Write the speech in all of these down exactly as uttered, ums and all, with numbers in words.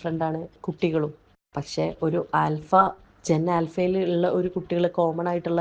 ഡിഫറെൻ്റാണ് കുട്ടികളും. പക്ഷേ ഒരു ആൽഫ ജെൻ ആൽഫയിലുള്ള ഒരു കുട്ടികൾ കോമൺ ആയിട്ടുള്ള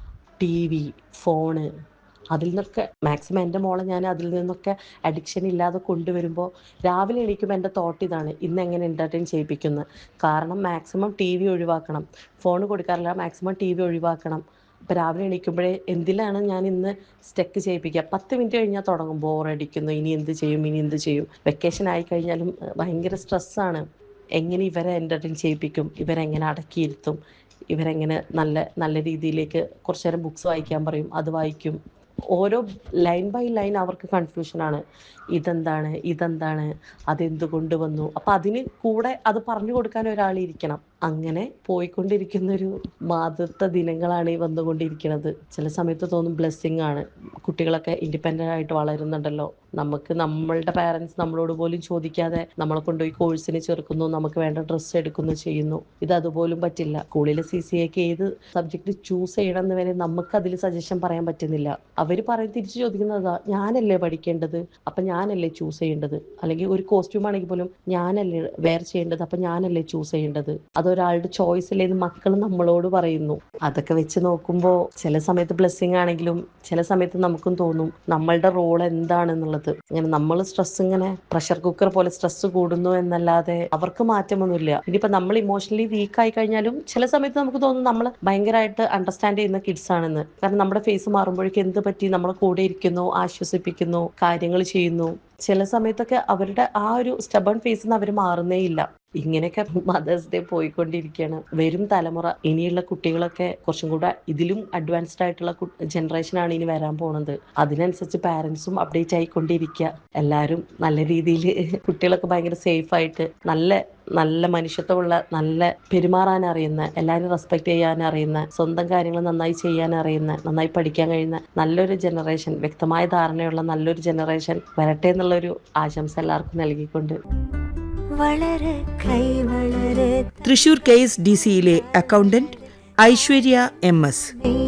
ടി വി, ഫോണ്, അതിൽ നിന്നൊക്കെ മാക്സിമം എൻ്റെ മോളെ ഞാൻ അതിൽ നിന്നൊക്കെ അഡിക്ഷൻ ഇല്ലാതെ കൊണ്ടുവരുമ്പോൾ രാവിലെ എണീക്കുമ്പോൾ എൻ്റെ തോട്ട് ഇതാണ്, ഇന്ന് എങ്ങനെ എൻ്റർടൈൻ ചെയ്യിപ്പിക്കുന്നത്. കാരണം മാക്സിമം ടി വി ഒഴിവാക്കണം, ഫോൺ കൊടുക്കാറില്ല, മാക്സിമം ടി വി ഒഴിവാക്കണം. അപ്പോൾ രാവിലെ എണീക്കുമ്പോഴേ എന്തിലാണ് ഞാൻ ഇന്ന് സ്റ്റെക്ക് ചെയ്യിപ്പിക്കുക. പത്ത് മിനിറ്റ് കഴിഞ്ഞാൽ തുടങ്ങും ബോറടിക്കുന്നു, ഇനി എന്ത് ചെയ്യും ഇനി എന്ത് ചെയ്യും. വെക്കേഷൻ ആയിക്കഴിഞ്ഞാലും ഭയങ്കര സ്ട്രെസ്സാണ്. എങ്ങനെ ഇവരെ എൻ്റർടൈൻ ചെയ്യിപ്പിക്കും, ഇവരെങ്ങനെ അടക്കിയിരുത്തും, ഇവരെങ്ങനെ നല്ല നല്ല രീതിയിലേക്ക് കുറച്ച് നേരം ബുക്സ് വായിക്കാൻ പറയും, അത് വായിക്കും. ഓരോ ലൈൻ ബൈ ലൈൻ അവർക്ക് കൺഫ്യൂഷനാണ്. ഇതെന്താണ് ഇതെന്താണ് അതെന്തുകൊണ്ട് വന്നു. അപ്പം അതിന് കൂടെ അത് പറഞ്ഞു കൊടുക്കാൻ ഒരാളിരിക്കണം. അങ്ങനെ പോയിക്കൊണ്ടിരിക്കുന്നൊരു മാതൃത്വ ദിനങ്ങളാണ് ഈ വന്നുകൊണ്ടിരിക്കുന്നത്. ചില സമയത്ത് തോന്നും ബ്ലെസ്സിങ് ആണ്, കുട്ടികളൊക്കെ ഇൻഡിപെൻഡൻ്റ് ആയിട്ട് വളരുന്നുണ്ടല്ലോ. നമുക്ക് നമ്മളുടെ പാരൻസ് നമ്മളോട് പോലും ചോദിക്കാതെ നമ്മളെ കൊണ്ടുപോയി കോഴ്സിന് ചേർക്കുന്നു, നമുക്ക് വേണ്ട ഡ്രസ്സ് എടുക്കുന്നു, ചെയ്യുന്നു. ഇത് അതുപോലും പറ്റില്ല. സ്കൂളിൽ സി സി എക്ക് ഏത് സബ്ജക്റ്റ് ചൂസ് ചെയ്യണമെന്ന് വരെ നമുക്ക് അതിൽ സജഷൻ പറയാൻ പറ്റുന്നില്ല. അവർ പറയും, തിരിച്ചു ചോദിക്കുന്നതാ, ഞാനല്ലേ പഠിക്കേണ്ടത്, അപ്പം ഞാനല്ലേ ചൂസ് ചെയ്യേണ്ടത്. അല്ലെങ്കിൽ ഒരു കോസ്റ്റ്യൂം ആണെങ്കിൽ പോലും ഞാനല്ലേ വെയർ ചെയ്യേണ്ടത്, അപ്പം ഞാനല്ലേ ചൂസ് ചെയ്യേണ്ടത്. അതൊരാളുടെ ചോയ്സ് അല്ലേന്ന് മക്കൾ നമ്മളോട് പറയുന്നു. അതൊക്കെ വെച്ച് നോക്കുമ്പോൾ ചില സമയത്ത് ബ്ലെസ്സിങ് ആണെങ്കിലും ചില സമയത്ത് നമുക്കും തോന്നും നമ്മളുടെ റോൾ എന്താണെന്നുള്ളത്. ഇങ്ങനെ നമ്മൾ സ്ട്രെസ് ഇങ്ങനെ പ്രഷർ കുക്കർ പോലെ സ്ട്രെസ് കൂടുന്നു എന്നല്ലാതെ അവർക്ക് മാറ്റമൊന്നുമില്ല. ഇനിയിപ്പോൾ നമ്മൾ ഇമോഷണലി വീക്ക് ആയി കഴിഞ്ഞാലും ചില സമയത്ത് നമുക്ക് തോന്നും നമ്മൾ ഭയങ്കരമായിട്ട് അണ്ടർസ്റ്റാൻഡ് ചെയ്യുന്ന കിഡ്സ് ആണെന്ന്. കാരണം നമ്മുടെ ഫേസ് മാറുമ്പോഴേക്കും എന്ത് പറ്റി, നമ്മളെ കൂടെ ഇരിക്കുന്നു, ആശ്വസിപ്പിക്കുന്നു, കാര്യങ്ങൾ ചെയ്യുന്നു. ചില സമയത്തൊക്കെ അവരുടെ ആ ഒരു സ്റ്റബൺ ഫേസിൽ നിന്ന് അവർ മാറുന്നേ ഇല്ല. ഇങ്ങനെയൊക്കെ മദേഴ്സ് ഡേ പോയിക്കൊണ്ടിരിക്കുകയാണ്. വരും തലമുറ, ഇനിയുള്ള കുട്ടികളൊക്കെ കുറച്ചും കൂടെ ഇതിലും അഡ്വാൻസ്ഡ് ആയിട്ടുള്ള ജനറേഷനാണ് ഇനി വരാൻ പോകുന്നത്. അതിനനുസരിച്ച് പാരൻസും അപ്ഡേറ്റ് ആയിക്കൊണ്ടിരിക്കുക. എല്ലാവരും നല്ല രീതിയിൽ കുട്ടികളൊക്കെ ഭയങ്കര സേഫായിട്ട് നല്ല നല്ല മനുഷ്യത്വമുള്ള, നല്ല പെരുമാറാൻ അറിയുന്ന, എല്ലാവരും റെസ്പെക്ട് ചെയ്യാൻ അറിയുന്ന, സ്വന്തം കാര്യങ്ങൾ നന്നായി ചെയ്യാൻ അറിയുന്ന, നന്നായി പഠിക്കാൻ കഴിയുന്ന നല്ലൊരു ജനറേഷൻ, വ്യക്തമായ ധാരണയുള്ള നല്ലൊരു ജനറേഷൻ വരട്ടെ എന്നുള്ളൊരു ആശംസ എല്ലാവർക്കും നൽകിക്കൊണ്ട് വളരെ കൈ വളരെ തൃശൂർ കെ എസ് ഡി സിയിലെ അക്കൗണ്ടന്റ് ഐശ്വര്യ എം എസ്.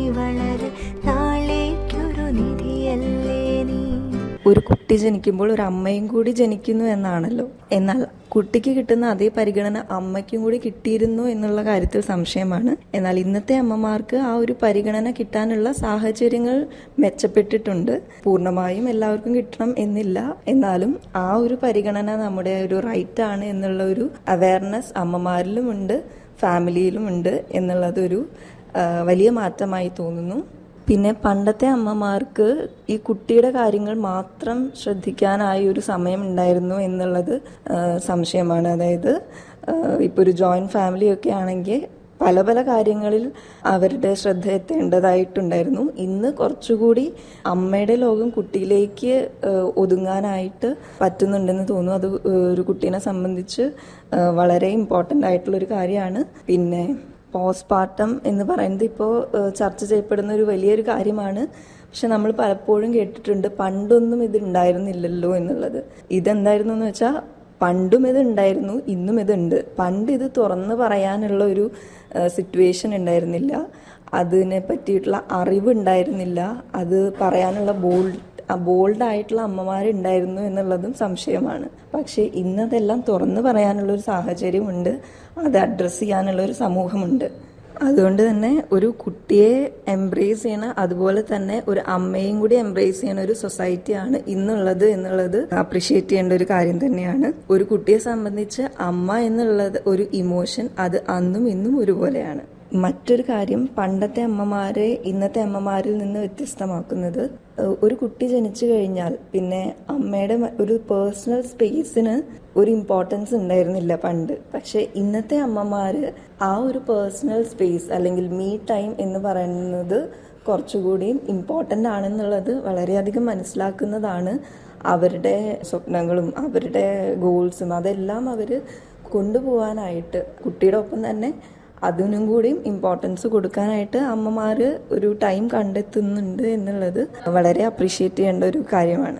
ഒരു കുട്ടി ജനിക്കുമ്പോൾ ഒരു അമ്മയും കൂടി ജനിക്കുന്നു എന്നാണല്ലോ. എന്നാൽ കുട്ടിക്ക് കിട്ടുന്ന അതേ പരിഗണന അമ്മയ്ക്കും കൂടി കിട്ടിയിരുന്നു എന്നുള്ള കാര്യത്തിൽ സംശയമാണ്. എന്നാൽ ഇന്നത്തെ അമ്മമാർക്ക് ആ ഒരു പരിഗണന കിട്ടാനുള്ള സാഹചര്യങ്ങൾ മെച്ചപ്പെട്ടിട്ടുണ്ട്. പൂർണ്ണമായും എല്ലാവർക്കും കിട്ടണം എന്നില്ല, എന്നാലും ആ ഒരു പരിഗണന നമ്മുടെ ഒരു റൈറ്റ് ആണ് എന്നുള്ള ഒരു അവയർനെസ് അമ്മമാരിലുമുണ്ട്, ഫാമിലിയിലുമുണ്ട് എന്നുള്ളതൊരു വലിയ മാറ്റമായി തോന്നുന്നു. പിന്നെ പണ്ടത്തെ അമ്മമാർക്ക് ഈ കുട്ടിയുടെ കാര്യങ്ങൾ മാത്രം ശ്രദ്ധിക്കാനായി ഒരു സമയം ഉണ്ടായിരുന്നു എന്നുള്ളത് സംശയമാണ്. അതായത് ഇപ്പോൾ ഒരു ജോയിന്റ് ഫാമിലി ഒക്കെ ആണെങ്കിൽ പല പല കാര്യങ്ങളിൽ അവരുടെ ശ്രദ്ധ എത്തേണ്ടതായിട്ടുണ്ടായിരുന്നു. ഇന്ന് കുറച്ചുകൂടി അമ്മയുടെ ലോകം കുട്ടിയിലേക്ക് ഒതുങ്ങാനായിട്ട് പറ്റുന്നുണ്ടെന്ന് തോന്നുന്നു. അത് ഒരു കുട്ടീനെ സംബന്ധിച്ച് വളരെ ഇമ്പോർട്ടൻ്റ് ആയിട്ടുള്ളൊരു കാര്യമാണ്. പിന്നെ പോസ്റ്റ്പാർട്ടം എന്ന് പറയുന്നത് ഇപ്പോൾ ചർച്ച ചെയ്യപ്പെടുന്ന ഒരു വലിയൊരു കാര്യമാണ്. പക്ഷെ നമ്മൾ പലപ്പോഴും കേട്ടിട്ടുണ്ട് പണ്ടൊന്നും ഇത് ഉണ്ടായിരുന്നില്ലല്ലോ എന്നുള്ളത്. ഇതെന്തായിരുന്നു എന്ന് വെച്ചാൽ പണ്ടും ഇത് ഉണ്ടായിരുന്നു, ഇന്നും ഇതുണ്ട്. പണ്ട് ഇത് തുറന്ന് പറയാനുള്ള ഒരു സിറ്റുവേഷൻ ഉണ്ടായിരുന്നില്ല, അതിനെ പറ്റിയിട്ടുള്ള അറിവ് ഉണ്ടായിരുന്നില്ല, അത് പറയാനുള്ള ബോൾഡ് ബോൾഡായിട്ടുള്ള അമ്മമാരുണ്ടായിരുന്നു എന്നുള്ളതും സംശയമാണ്. പക്ഷേ ഇന്നതെല്ലാം തുറന്നു പറയാനുള്ള ഒരു സാഹചര്യമുണ്ട്, അത് അഡ്രസ്സ് ചെയ്യാനുള്ള ഒരു സമൂഹമുണ്ട്. അതുകൊണ്ട് തന്നെ ഒരു കുട്ടിയെ എംബ്രേസ് ചെയ്യണ, അതുപോലെ തന്നെ ഒരു അമ്മയും കൂടി എംബ്രേസ് ചെയ്യണ ഒരു സൊസൈറ്റിയാണ് ഇന്നുള്ളത് എന്നുള്ളത് അപ്രിഷിയേറ്റ് ചെയ്യേണ്ട ഒരു കാര്യം തന്നെയാണ്. ഒരു കുട്ടിയെ സംബന്ധിച്ച് അമ്മ എന്നുള്ളത് ഒരു ഇമോഷൻ, അത് അന്നും ഇന്നും ഒരുപോലെയാണ്. മറ്റൊരു കാര്യം, പണ്ടത്തെ അമ്മമാരെ ഇന്നത്തെ അമ്മമാരിൽ നിന്ന് വ്യത്യസ്തമാക്കുന്നത്, ഒരു കുട്ടി ജനിച്ചു കഴിഞ്ഞാൽ പിന്നെ അമ്മയുടെ ഒരു പേഴ്സണൽ സ്പേസിന് ഒരു ഇമ്പോർട്ടൻസ് ഉണ്ടായിരുന്നില്ല പണ്ട്. പക്ഷെ ഇന്നത്തെ അമ്മമാര് ആ ഒരു പേഴ്സണൽ സ്പേസ് അല്ലെങ്കിൽ മീ ടൈം എന്ന് പറയുന്നത് കുറച്ചുകൂടി ഇമ്പോർട്ടൻ്റ് ആണെന്നുള്ളത് വളരെയധികം മനസ്സിലാക്കുന്നതാണ്. അവരുടെ സ്വപ്നങ്ങളും അവരുടെ ഗോൾസും അതെല്ലാം അവർ കൊണ്ടുപോകാനായിട്ട് കുട്ടിയുടെ ഒപ്പം തന്നെ അതിനും കൂടി ഇമ്പോർട്ടൻസ് കൊടുക്കാനായിട്ട് അമ്മമാർ ഒരു ടൈം കണ്ടെത്തുന്നുണ്ട് എന്നുള്ളത് വളരെ അപ്രീഷിയേറ്റ് ചെയ്യേണ്ട ഒരു കാര്യമാണ്.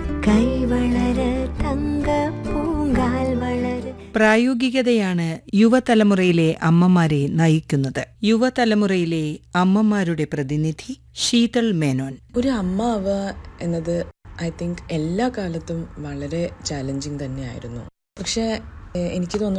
പ്രായോഗികതയാണ് യുവതലമുറയിലെ അമ്മമാരെ നയിക്കുന്നത്. യുവതലമുറയിലെ അമ്മമാരുടെ പ്രതിനിധി ശീതൾ മേനോൻ. ഒരു അമ്മ ആവുക എന്നത് ഐ തിങ്ക് എല്ലാ കാലത്തും വളരെ ചാലഞ്ചിങ് തന്നെയായിരുന്നു. പക്ഷെ എനിക്ക് തോന്നുന്നു